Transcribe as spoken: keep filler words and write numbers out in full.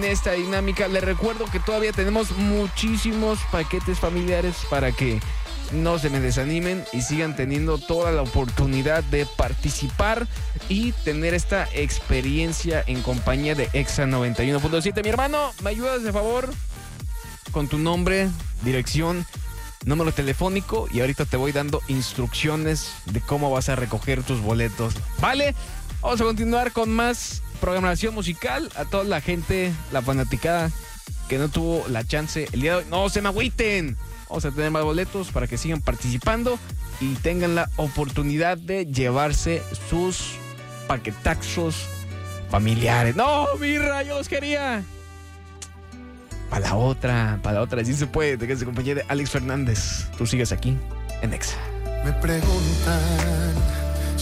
esta dinámica. Les recuerdo que todavía tenemos muchísimos paquetes familiares para que no se me desanimen y sigan teniendo toda la oportunidad de participar y tener esta experiencia en compañía de Exa noventa y uno punto siete. Mi hermano, ¿me ayudas de favor con tu nombre, dirección, número telefónico? Y ahorita te voy dando instrucciones de cómo vas a recoger tus boletos. ¿Vale? Vamos a continuar con más programación musical. A toda la gente, la fanaticada que no tuvo la chance el día de hoy, no se me agüiten. Vamos a tener más boletos para que sigan participando y tengan la oportunidad de llevarse sus paquetaxos familiares. ¡No, mirra! Yo los quería. Para la otra, para la otra. Sí se puede. De que se acompañe de Alex Fernández. Tú sigues aquí en Exa. Me preguntan